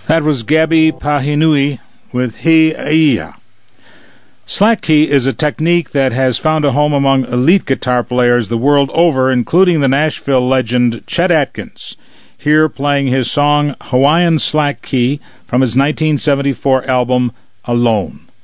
That was Gabby Pahinui with He Aia. Slack key is a technique that has found a home among elite guitar players the world over, including the Nashville legend Chet Atkins, here playing his song Hawaiian Slack Key from his 1974 album Alone.